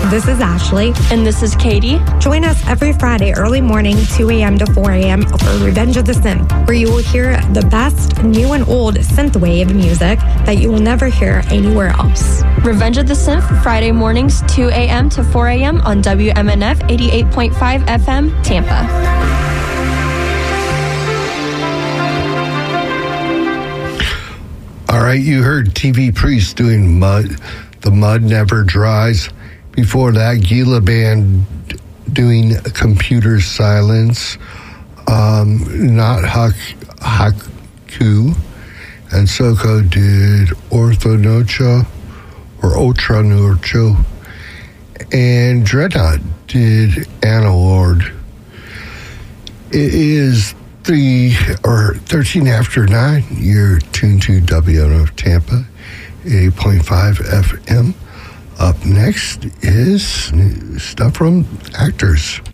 This is Ashley. And this is Katie. Join us every Friday early morning, 2 a.m. to 4 a.m. for Revenge of the Synth, where you will hear the best new and old synthwave music that you will never hear anywhere else. Revenge of the Synth, Friday mornings, 2 a.m. to 4 a.m. on WMNF 88.5 FM, Tampa. All right, you heard TV Priest doing Mud. The Mud Never Dries. Before that, Gila Band doing Computer Silence. Not Haku. And Soko did Orthonocho or Otra Nocho. And Dreadnought did Analord. It is 13 after 9. You're tuned to WNO Tampa, 80.5 FM. Up next is stuff from actors.